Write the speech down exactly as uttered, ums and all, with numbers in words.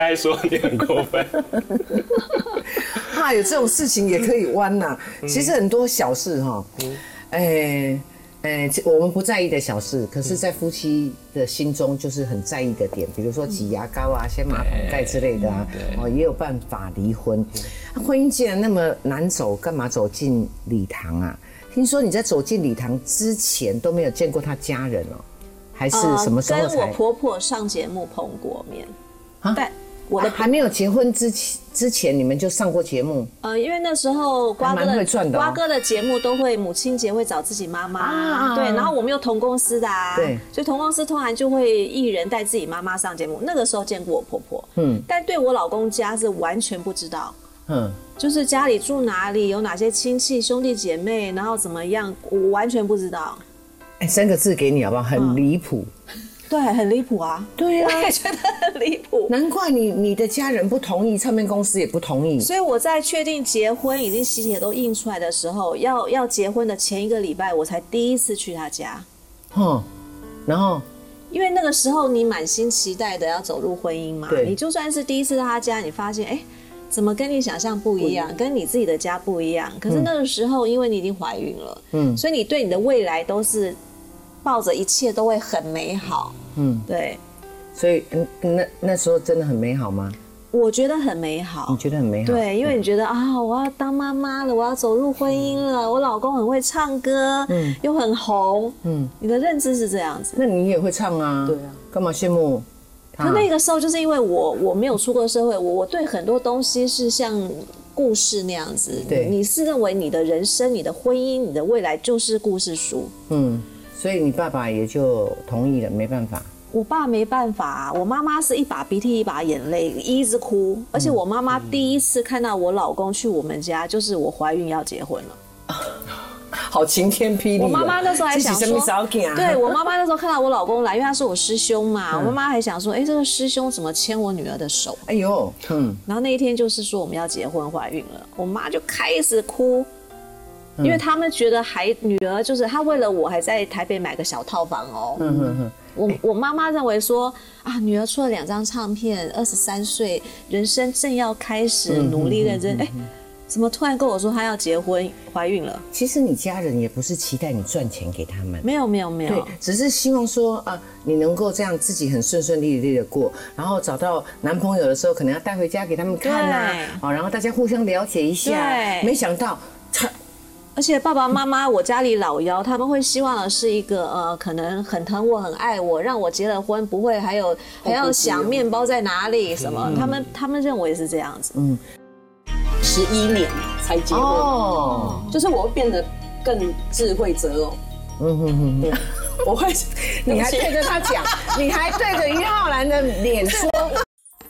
还说你很过分。 啊，有这种事情也可以弯呐、嗯。其实很多小事哈，哎、嗯。哎，我们不在意的小事，可是，在夫妻的心中就是很在意的点，比如说挤牙膏啊、掀马桶盖之类的啊，哦，也有办法离婚。婚姻既然那么难走，干嘛走进礼堂啊？听说你在走进礼堂之前都没有见过他家人哦，还是什么时候才？ 跟我婆婆上节目碰过面，但我的还没有结婚之前，之前你们就上过节目。 呃，因为那时候瓜哥的、 的哦、 瓜哥的节目都会母亲节会找自己妈妈、啊，对，然后我们又同公司的啊， 对， 所以同公司通常就会艺人带自己妈妈上节目。那个时候见过我婆婆，嗯，但对我老公家是完全不知道，嗯，就是家里住哪里，有哪些亲戚兄弟姐妹，然后怎么样，我完全不知道。 哎，三个字给你好不好？很离谱。嗯对，很离谱啊！ 对啊， 我也觉得很离谱。 难怪你你的家人不同意，唱片公司也不同意。 所以我在确定结婚，已经喜帖都印出来的时候，要要结婚的前一个礼拜，我才第一次去他家。 嗯，然后因为那个时候你满心期待的要走入婚姻嘛，你就算是第一次到他家，你发现哎，怎么跟你想象不一样，跟你自己的家不一样。可是那个时候，因为你已经怀孕了，嗯，所以你对你的未来都是抱着一切都会很美好。嗯，对， 所以那那时候真的很美好吗？ 我觉得很美好。 你觉得很美好？ 对，因为你觉得啊，我要当妈妈了，我要走入婚姻了，我老公很会唱歌，嗯，又很红，嗯，你的认知是这样子。 那你也会唱啊？对啊，干嘛羡慕他？ 可那个时候就是因为我我没有出过社会，我我对很多东西是像故事那样子。对，你是认为你的人生、你的婚姻、你的未来就是故事书，嗯。 所以你爸爸也就同意了，没办法。 我爸没办法、啊，我妈妈是一把鼻涕一把眼泪，一直哭。而且我妈妈第一次看到我老公去我们家，就是我怀孕要结婚了， 好晴天霹雳、啊。 我妈妈那时候还想说，对我妈妈那时候看到我老公来，因为他是我师兄嘛，嗯、我妈妈还想说，哎、欸，这个师兄怎么牵我女儿的手？ 哎呦，嗯。 然后那一天就是说我们要结婚怀孕了，我妈就开始哭。因为他们觉得孩女儿就是她为了我还在台北买个小套房哦。嗯哼哼。我我妈妈认为说啊，女儿出了两张唱片，二十三岁，人生正要开始，努力认真。哎、欸，怎么突然跟我说她要结婚怀孕了？ 其实你家人也不是期待你赚钱给他们， 没有没有没有， 对，只是希望说啊，你能够这样自己很顺顺利利的过，然后找到男朋友的时候，可能要带回家给他们看啊，哦，然后大家互相了解一下。对，没想到他。 而且爸爸妈妈，我家里老幺，他们会希望的是一个呃，可能很疼我、很爱我，让我结了婚不会还有还要想面包在哪里什么，嗯、他们他们认为是这样子。嗯， 十一年才结婚，哦，就是我会变得更智慧择偶。嗯哼哼，对，我会， 你还对着他讲，你还对着于浩然的脸说。